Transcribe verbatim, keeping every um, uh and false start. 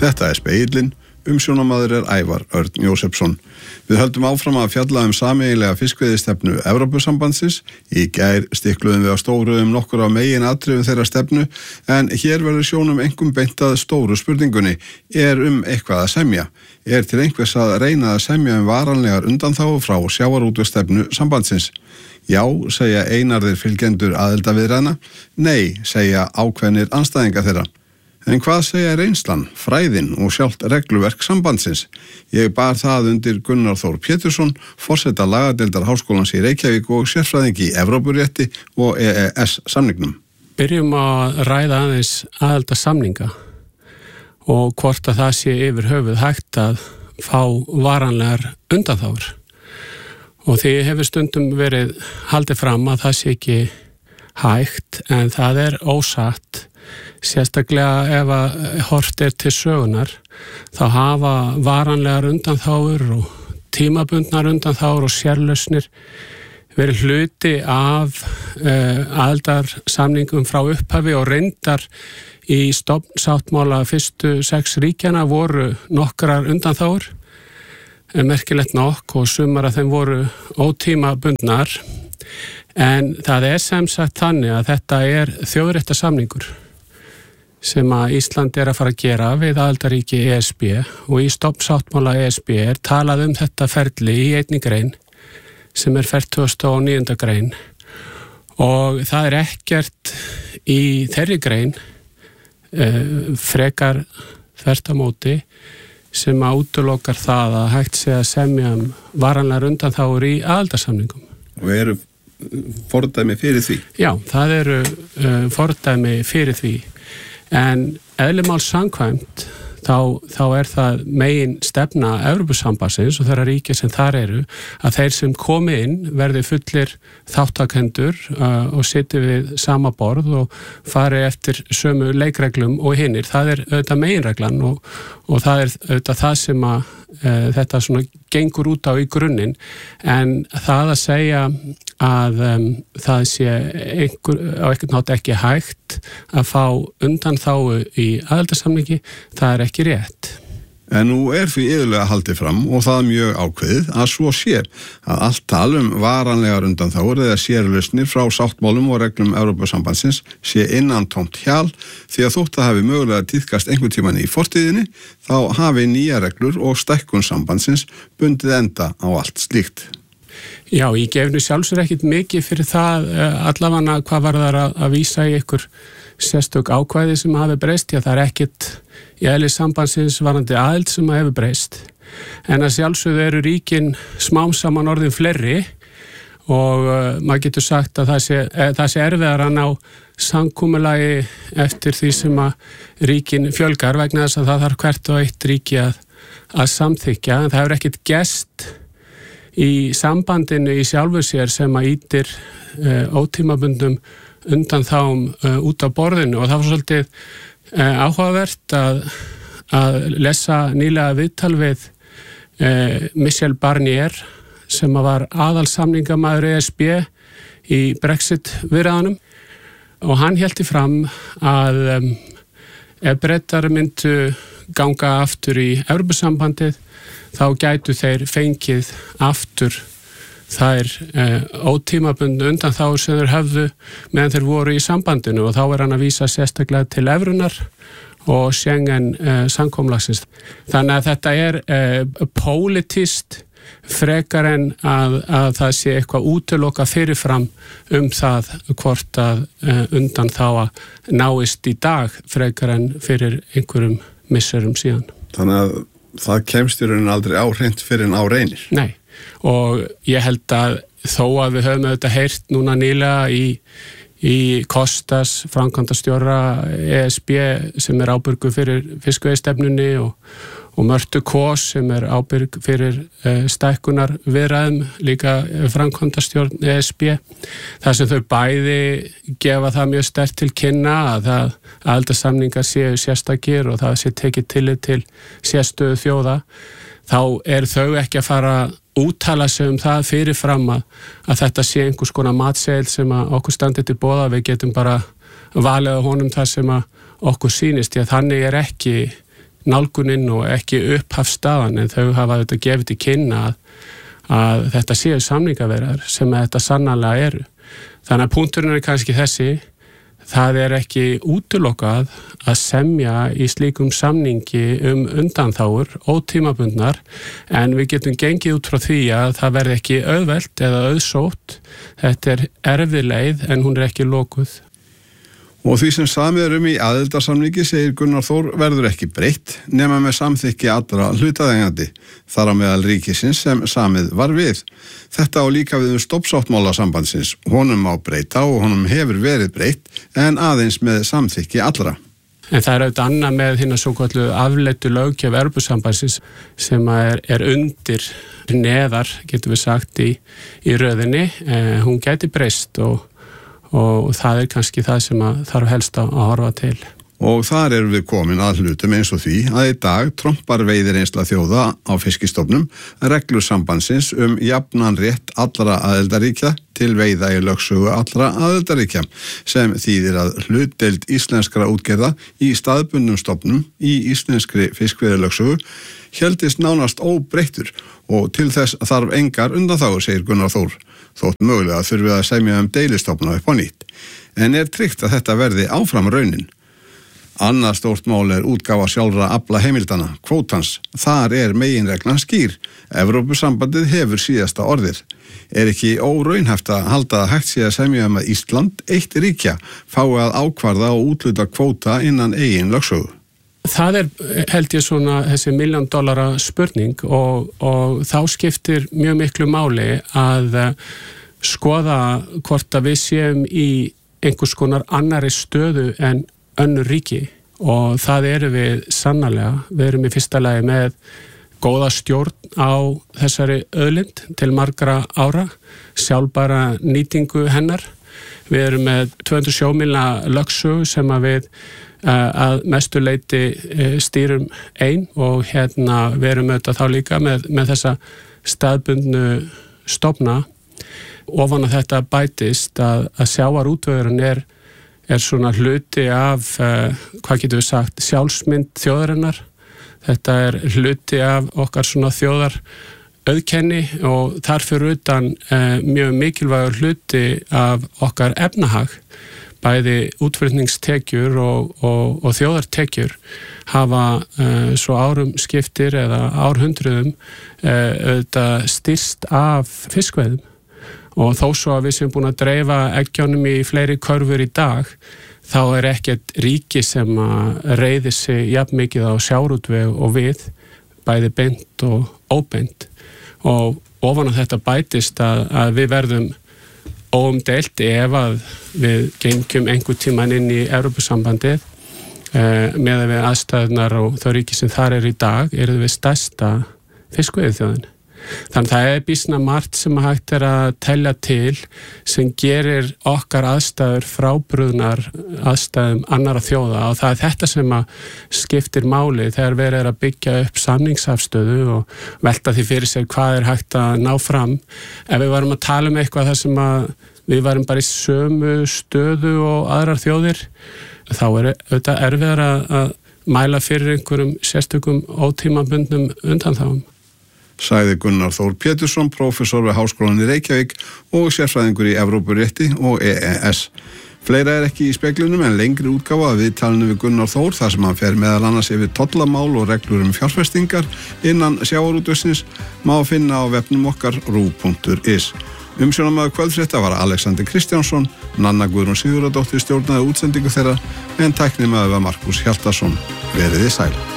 Þetta er Spegillinn, umsjónarmaður er Ævar Örn Jósepsson. Við höldum áfram að fjalla um sameiginlega fiskveiðistefnu Evrópusambandsins. Í gær stikluðum við á stóru um nokkur af megin atriðum þeirra stefnu, en hér verður sjónum einkum beint að stóru spurningunni: er um eitthvað að semja? Er til einhvers að reyna að semja um varanlegar undanþágu frá sjávarútvegsstefnu sambandsins? Já, segja einarðir fylgjendur aðildarviðræðna. Nei, segja ákveðnir andstæðingar þeirra. En hvað segja reynslan, fræðin og sjálft regluverk sambandsins? Ég bar það undir Gunnar Þór Pétursson, forseta lagadeildar Háskólans í Reykjavík og sérfræðingi í Evrópurétti og E E S-samningnum. Byrjum að ræða aðeins aðildarsamninga og hvort að það sé yfir höfuð hægt að fá varanlegar undanþágur. Og því hefur stundum verið haldið fram að það sé ekki hægt, en það er ósatt. Sérstaklega ef að hort er til sögunar, þá hafa varanlegar undanþágur og tímabundnar undanþágur og sérlausnir verið hluti af uh, aðildarsamningum frá upphafi, og reyndar í stofnsáttmála fyrstu sex ríkjana voru nokkrar undanþágur, merkilegt nokk, og sumar af þeim voru ótímabundnar. En það er sem sagt þannig að þetta er þjóðréttarsamningur sem að Ísland er að fara að gera við aðildarríki E S B, og í stofnsáttmála E S B er talað um þetta ferli í einni grein sem er fertugasta og níunda grein, og það er ekkert í þeirri grein uh, frekar þvert á móti sem að útilokar það að hægt sé að semja um varanlegar undanþágur í aðildarsamningum. Og eru fordæmi fyrir því? Já, það eru uh, fordæmi fyrir því. En eðli máls samkvæmt þá, þá er það megin stefna Evrópusambandsins og þeirra ríkja sem þar eru, að þeir sem komi inn verði fullir þáttakendur uh, og sitji við sama borð og fari eftir sömu leikreglum og hinnir. Það er auðvitað meginreglan, og, og það er auðvitað það sem að uh, þetta svona gengur út á í grunninn. En það að segja að um, það sé einhver, á einhvern hátt ekki hægt að fá undanþágu í aðildarsamningi, það er ekki rétt. En nú er því yfirlega haldið fram, og það mjög ákveðið, að svo sé að allt tal um varanlegar undanþágur eða sérlausnir frá sáttmálum og reglum Evrópusambandsins sé innantómt hjal, því að þótt að hafi mögulega tíðkast einhvern tímann í fortíðinni, þá hafi nýja reglur og stækkun sambandsins bundið enda á allt slíkt. Já, ég gef nú sjálfsögur ekkit mikið fyrir það, allavega hvað var það að, að vísa í ykkur sérstök ákvæði sem hafi breyst. Já, það er ekkit í eðli sambandsins varandi aðild sem hefur breyst. En að sjálfsögðu eru ríkin smám saman orðin fleiri, og uh, maður getur sagt að það sé, eh, það sé erfiðar að ná samkomulagi eftir því sem að ríkin fjölgar, vegna þess að það þarf hvert og eitt ríki að, að samþykja. En það hefur ekkit gerst í sambandinu í sjálfu sér sem að ýtir uh, ótímabundum undan þáum uh, út á borðinu, og það var svolítið uh, áhugavert að, að lesa nýlega viðtal við uh, Michel Barnier, sem var aðalsamningamaður E S B í Brexit viðræðunum, og hann héldi fram að um, ef Bretar myndu ganga aftur í Evrópusambandið, þá gætu þeir fengið aftur þær eh, ótímabundnu undanþágur sem þeir höfðu meðan þeir voru í sambandinu, og þá er hann að vísa sérstaklega til evrunar og Schengen eh, samkomulagsins. Þannig að þetta er eh, pólitískt frekar en að, að það sé eitthvað útiloka fyrirfram um það hvort að eh, undanþága náist í dag frekar en fyrir einhverjum misserum síðan. Þannig að það kemst í rauninni aldrei á hreint fyrir en á reynir. Nei, og ég held að þó að við höfum auðvitað heyrt núna nýlega í, í Kostas, framkvæmdastjóra E S B, sem er ábyrgur fyrir fiskveiðistefnunni, og, og Mörtu Kós, sem er ábyrg fyrir uh, stækkunar viðræðum, líka framkvæmdastjórn E S B. Það sem þau bæði gefa það mjög sterkt til kynna að það aðildarsamningar séu sérstakir og það sé tekið tillit til sérstöðu þjóða, þá er þau ekki að fara úttala sig um það fyrirfram að, að þetta sé einhvers konar matseðil sem að okkur standi til boða. Við getum bara valið á honum það sem að okkur sýnist, því að þannig er ekki nálgunin og ekki upphafsstaðan, en þau hafa þetta gefið til kynna að, að þetta séu samningaverðar sem þetta sannarlega eru. Þannig að punkturinn er kannski þessi, það er ekki útilokað að semja í slíkum samningi um undanþágur, ótímabundnar, en við getum gengið út frá því að það verði ekki auðvelt eða auðsótt. Þetta er erfið leið en hún er ekki lokuð. Og því sem samið er um í aðildarsamningi, segir Gunnar Þór, verður ekki breytt nema með samþykki allra hlutaðeigandi, þar á meðal ríkisins sem samið var við. Þetta á líka við um stoppsáttmála sambandsins. Honum má breyta og honum hefur verið breytt, en aðeins með samþykki allra. En það er auðvitað annað með hérna svo kallu afleiddu löggjöf Evrópusambandsins sem er, er undir neðar, getum við sagt, í, í röðinni. Eh, hún gæti breyst og og það er kannski það sem að þarf helst að horfa til. Og þar erum við komin að hlutum eins og því að í dag trompar veiðireynsla þjóða á fiskistofnum reglur sambandsins um jafnan rétt allra aðildarríkja til veiða í lögsögu allra aðildarríkja, sem þýðir að hlutdeild íslenskra útgerða í staðbundnum stofnum í íslenskri fiskveiðilögsögu héldist nánast óbreyttur og til þess þarf engar undanþágur, segir Gunnar Þór. Þótt mögulega þurfið að semja um deilistofna upp á nýtt. En er tryggt að þetta verði áfram raunin? Annað stórt mál er útgáfa sjálfra afla heimildana, kvótans. Þar er meginreglan skýr. Evrópusambandið hefur síðasta orðið. Er ekki óraunhæft að halda að hægt sé að semja um að Ísland, eitt ríkja, fái að ákvarða og útluta kvóta innan eigin lögsögu? Það er, held ég, svona þessi milljón dollara spurning og, og þá skiptir mjög miklu máli að skoða hvort að við séum í einhvers konar annari stöðu en önnur ríki og það eru við sannarlega. Við erum í fyrsta lagi með góða stjórn á þessari auðlind til margra ára, sjálfbæra nýtingu hennar. Við erum með tvö hundruð sjómílna lögsögu sem að við að mestu leyti stýrum ein og hérna við erum auðvitað þá líka með, með þessa staðbundnu stofna. Ofan að þetta bætist að, að sjávarútvegurinn er, er svona hluti af, uh, hvað getum við sagt, sjálfsmynd þjóðarinnar. Þetta er hluti af okkar svona þjóðar auðkenni og þar fyrir utan uh, mjög mikilvægur hluti af okkar efnahag. Bæði útflutningstekjur og, og, og þjóðartekjur hafa uh, svo árum skiptir eða árhundruðum uh, auðvitað styrst af fiskveiðum og þó svo að við sem búin að dreifa eggjunum í fleiri körfur í dag þá er ekkert ríki sem að reiði sig jafn mikið á sjávarútveg og við, bæði beint og óbeint og ofan á þetta bætist að, að við verðum óumdeilt ef að við gengjum einhver tíman inn í Evrópusambandið eh, með að við aðstæðunar og þau ríki sem þar er í dag eru við stærsta fiskveiðiþjóðin. Þannig það er býsna margt sem hægt er að telja til sem gerir okkar aðstæður frábrugðnar aðstæðum annara þjóða og það er þetta sem að skiptir máli þegar verið er að byggja upp samningsafstöðu og velta því fyrir sér hvað er hægt að ná fram. Ef við varum að tala um eitthvað þar sem að við varum bara í sömu stöðu og aðrar þjóðir, þá er þetta erfiðar að mæla fyrir einhverjum sérstökum ótímabundnum undanþágum. Sagði Gunnar Þór Pétursson, prófessor við Háskólann í Reykjavík og sérfræðingur í Evrópurétti og E E S. Fleira er ekki í speglunum en lengri útgáfa af viðtalinu við Gunnar Þór þar sem hann fer meðal annars yfir tollamál og reglur um fjárfestingar innan sjávarútvegsins má finna á vefnum okkar rúv punktur is. Umsjónarmaður kvöldfrétta var Alexander Kristjánsson, Nanna Guðrún Sigurðardóttir stjórnaði útsendingu þeirra en tæknimaður var Markus Hjaltason. Veriði sæl.